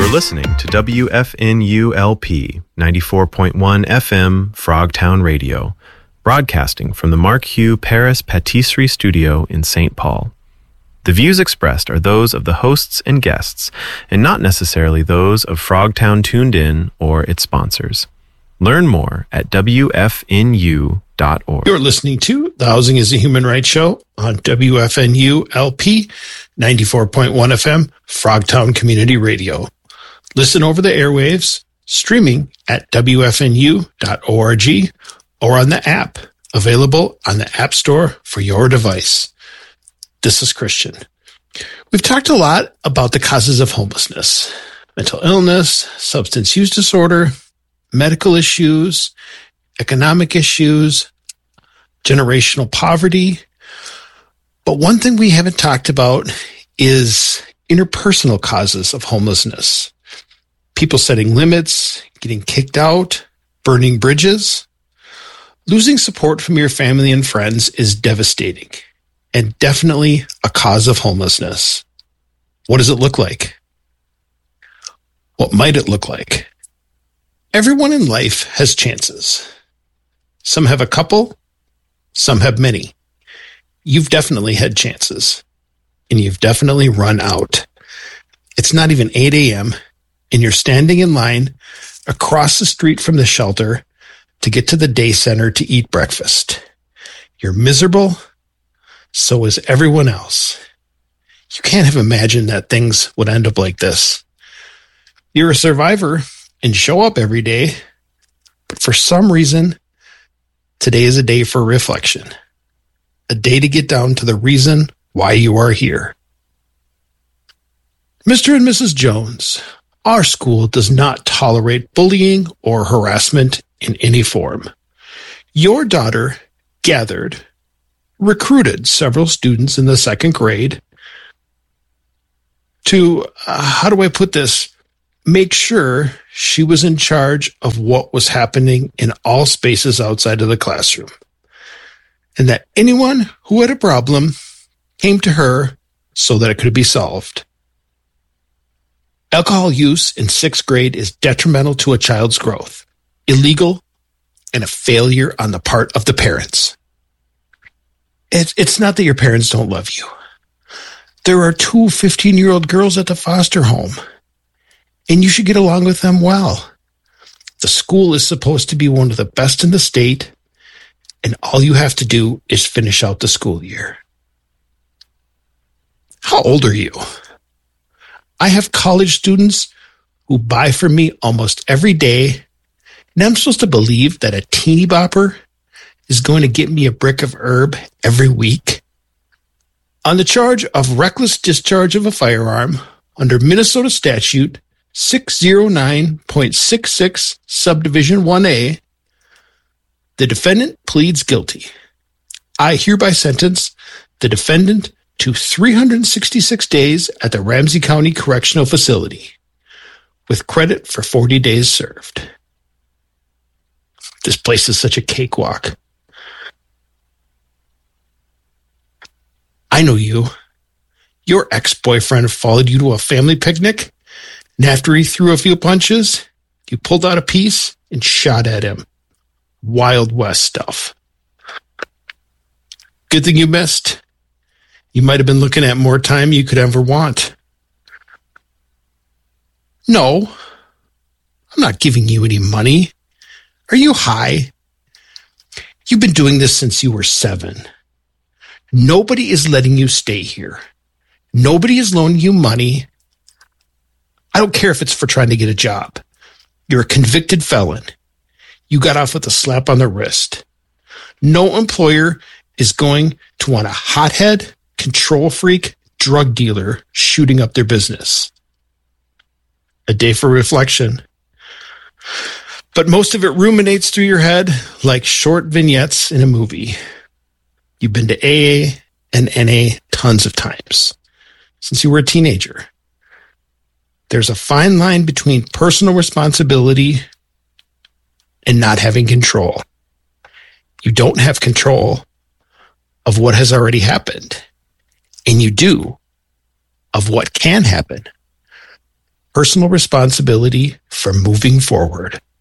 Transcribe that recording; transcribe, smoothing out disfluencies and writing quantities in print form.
You're listening to WFNULP 94.1 FM Frogtown Radio, broadcasting from the Mark Hugh Paris Patisserie Studio in St. Paul. The views expressed are those of the hosts and guests, and not necessarily those of Frogtown Tuned In or its sponsors. Learn more at WFNU.org. You're listening to The Housing is a Human Rights Show on WFNU-LP 94.1 FM Frogtown Community Radio. Listen over the airwaves, streaming at WFNU.org or on the app, available on the App Store for your device. This is Christian. We've talked a lot about the causes of homelessness: mental illness, substance use disorder, medical issues, economic issues, generational poverty. But one thing we haven't talked about is interpersonal causes of homelessness. People setting limits, getting kicked out, burning bridges. Losing support from your family and friends is devastating and definitely a cause of homelessness. What does it look like? What might it look like? Everyone in life has chances. Some have a couple, some have many. You've definitely had chances, and you've definitely run out. It's not even 8 a.m., and you're standing in line across the street from the shelter to get to the day center to eat breakfast. You're miserable. So is everyone else. You can't have imagined that things would end up like this. You're a survivor and show up every day, but for some reason, today is a day for reflection, a day to get down to the reason why you are here. Mr. and Mrs. Jones, our school does not tolerate bullying or harassment in any form. Your daughter recruited several students in the second grade to, make sure she was in charge of what was happening in all spaces outside of the classroom, and that anyone who had a problem came to her so that it could be solved. Alcohol use in sixth grade is detrimental to a child's growth, illegal, and a failure on the part of the parents. It's not that your parents don't love you. There are 2 15-year-old girls at the foster home, and you should get along with them well. The school is supposed to be one of the best in the state, and all you have to do is finish out the school year. How old are you? I have college students who buy from me almost every day, and I'm supposed to believe that a teeny bopper is going to get me a brick of herb every week? On the charge of reckless discharge of a firearm under Minnesota statute 609.66 subdivision 1A, the defendant pleads guilty. I hereby sentence the defendant to 366 days at the Ramsey County Correctional Facility, with credit for 40 days served. This place is such a cakewalk. I know you. Your ex-boyfriend followed you to a family picnic, and after he threw a few punches, you pulled out a piece and shot at him. Wild West stuff. Good thing you missed. You might have been looking at more time you could ever want. No, I'm not giving you any money. Are you high? You've been doing this since you were 7. Nobody is letting you stay here. Nobody is loaning you money. I don't care if it's for trying to get a job. You're a convicted felon. You got off with a slap on the wrist. No employer is going to want a hothead, control freak, drug dealer shooting up their business. A day for reflection. But most of it ruminates through your head like short vignettes in a movie. You've been to AA and NA tons of times since you were a teenager. There's a fine line between personal responsibility and not having control. You don't have control of what has already happened, and you do of what can happen. personal responsibility for moving forward.